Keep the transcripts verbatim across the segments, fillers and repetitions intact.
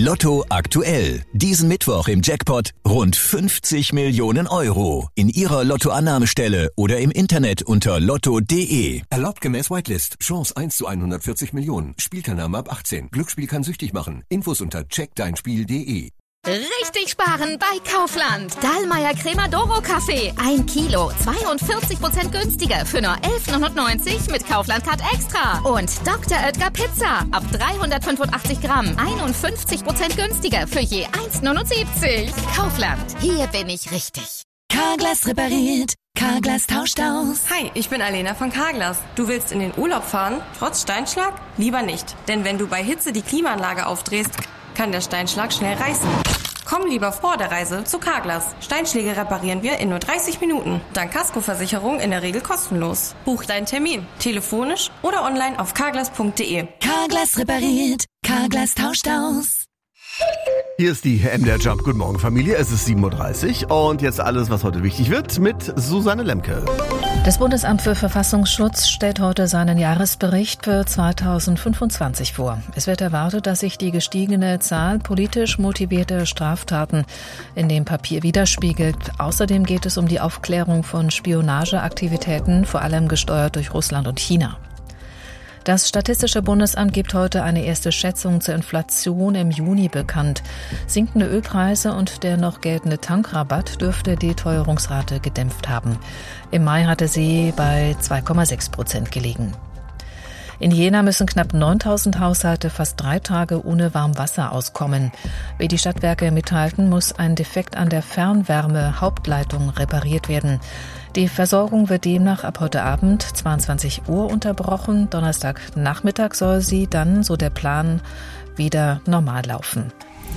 Lotto aktuell. Diesen Mittwoch im Jackpot rund fünfzig Millionen Euro. In Ihrer Lottoannahmestelle oder im Internet unter lotto punkt de. Erlaubt gemäß Whitelist. Chance eins zu hundertvierzig Millionen. Spielteilnahme ab achtzehn. Glücksspiel kann süchtig machen. Infos unter check dein spiel punkt de. Richtig sparen bei Kaufland. Dallmayr Cremodoro Kaffee. Ein Kilo, zweiundvierzig Prozent günstiger für nur elf neunundneunzig mit Kaufland Card Extra. Und Doktor Oetker Pizza. Ab dreihundertfünfundachtzig Gramm, einundfünfzig Prozent günstiger für je eins neunundsiebzig. Kaufland, hier bin ich richtig. Carglass repariert. Carglass tauscht aus. Hi, ich bin Alena von Carglass. Du willst in den Urlaub fahren, trotz Steinschlag? Lieber nicht. Denn wenn du bei Hitze die Klimaanlage aufdrehst, kann der Steinschlag schnell reißen. Komm lieber vor der Reise zu Carglass. Steinschläge reparieren wir in nur dreißig Minuten. Dank Kaskoversicherung in der Regel kostenlos. Buch deinen Termin. Telefonisch oder online auf carglass punkt de. Carglass repariert. Carglass tauscht aus. Hier ist die M D R Job. Guten Morgen, Familie. Es ist sieben Uhr dreißig und jetzt alles, was heute wichtig wird, mit Susanne Lemke. Das Bundesamt für Verfassungsschutz stellt heute seinen Jahresbericht für zweitausendfünfundzwanzig vor. Es wird erwartet, dass sich die gestiegene Zahl politisch motivierter Straftaten in dem Papier widerspiegelt. Außerdem geht es um die Aufklärung von Spionageaktivitäten, vor allem gesteuert durch Russland und China. Das Statistische Bundesamt gibt heute eine erste Schätzung zur Inflation im Juni bekannt. Sinkende Ölpreise und der noch geltende Tankrabatt dürfte die Teuerungsrate gedämpft haben. Im Mai hatte sie bei zwei Komma sechs Prozent gelegen. In Jena müssen knapp neuntausend Haushalte fast drei Tage ohne Warmwasser auskommen. Wie die Stadtwerke mitteilten, muss ein Defekt an der Fernwärme-Hauptleitung repariert werden. Die Versorgung wird demnach ab heute Abend zweiundzwanzig Uhr unterbrochen. Donnerstagnachmittag soll sie dann, so der Plan, wieder normal laufen.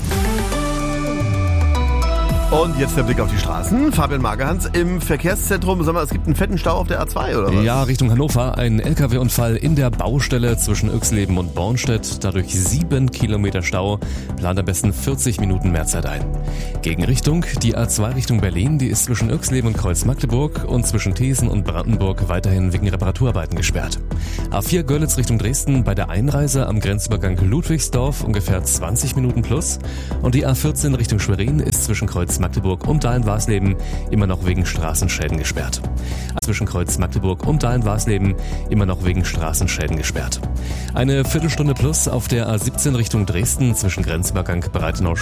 Und jetzt der Blick auf die Straßen. Fabian Magerhans im Verkehrszentrum. Sag mal, es gibt einen fetten Stau auf der A zwei, oder was? Ja, Richtung Hannover. Ein L K W-Unfall in der Baustelle zwischen Öxleben und Bornstedt. Dadurch sieben Kilometer Stau. Plant am besten vierzig Minuten Mehrzeit ein. Gegenrichtung, die A zwei Richtung Berlin. Die ist zwischen Öxleben und Kreuz-Magdeburg und zwischen Thesen und Brandenburg weiterhin wegen Reparaturarbeiten gesperrt. A vier Görlitz Richtung Dresden bei der Einreise am Grenzübergang Ludwigsdorf ungefähr zwanzig Minuten plus. Und die A vierzehn Richtung Schwerin ist zwischen Kreuz Magdeburg und Dahlen-Warsleben immer noch wegen Straßenschäden gesperrt. Zwischen Kreuz Magdeburg und Dahlen-Warsleben immer noch wegen Straßenschäden gesperrt. Eine Viertelstunde plus auf der A siebzehn Richtung Dresden zwischen Grenzübergang Breitenau